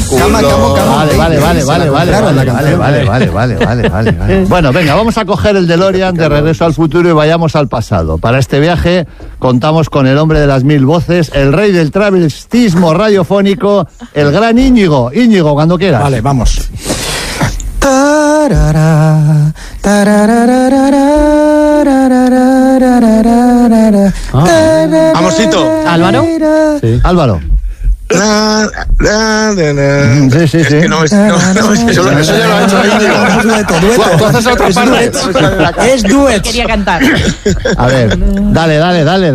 culo. Vale. Bueno, venga, vamos a coger el DeLorean de Regreso al Futuro y vayamos al pasado. Para este viaje contamos con el hombre de las 1000 voces, el rey del travestismo radiofónico, el gran Íñigo. Íñigo, cuando quieras. Vale, vamos. Vamos, Tito. ¿Álvaro? Sí. Álvaro. Sí. Es que no, eso ya lo ha hecho Íñigo. Dueto. Haces otra parte. Es duet. Quería cantar. A ver, dale. Álvaro.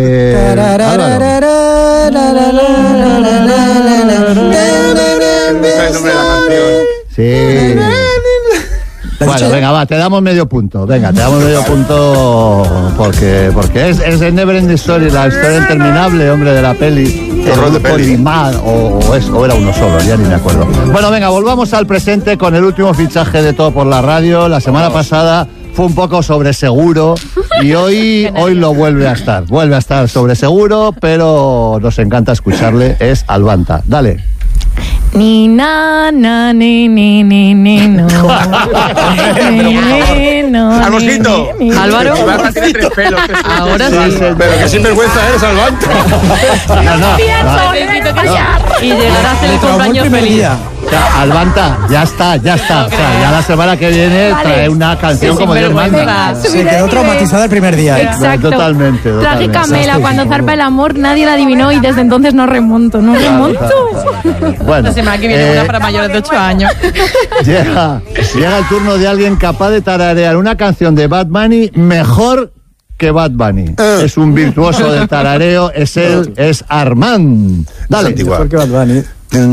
No sabe el nombre de la canción. Sí. Bueno, venga, va, te damos medio punto. Venga, te damos medio punto porque es el Never Ending Story, la historia interminable, hombre, de la peli. Horror de peli. O era uno solo, ya ni me acuerdo. Bueno, venga, volvamos al presente con el último fichaje de Todo por la Radio. La semana pasada fue un poco sobre seguro y hoy lo vuelve a estar. Vuelve a estar sobre seguro, pero nos encanta escucharle. Es Albanta. Dale. Ni na na ni no. Hermosito. Álvaro. Ibarra tiene 3 pelos. Ahora sí. Pero qué sinvergüenza eres, Albanta. Y llegarás el cumpleaños feliz. O sea, Albanta, ya está. O sea, ya la semana que viene trae una canción como Dios manda. Se quedó traumatizada el primer día. Exacto. Totalmente. Traje Camela, cuando zarpa el amor, nadie la adivinó y desde entonces no remonto. Bueno, La semana que viene una para mayores de 8 años. Llega el turno de alguien capaz de tararear una canción de Bad Bunny mejor que Bad Bunny. Es un virtuoso del tarareo, es Armand. Dale. Mejor que Bad Bunny.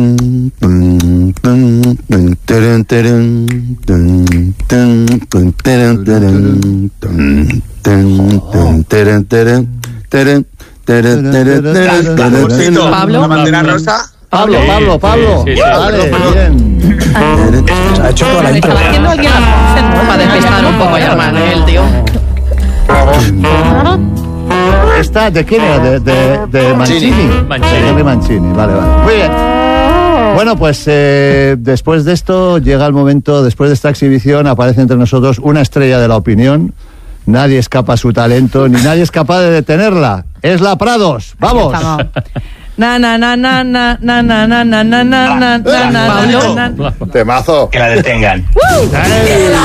Pablo. La bandera rosa. Pablo. Sí. Vale, bien. Ha hecho toda la intro. Estaba haciendo alguien para despistar un poco a Armando, el tío. ¿Esta de quién era? De Mancini. De Mancini, vale. Muy bien. Bueno, pues después de esto llega el momento, después de esta exhibición aparece entre nosotros una estrella de la opinión. Nadie escapa a su talento, ni nadie es capaz de detenerla. Es la Prados. ¡Vamos! Temazo. Que la detengan. ¡Que la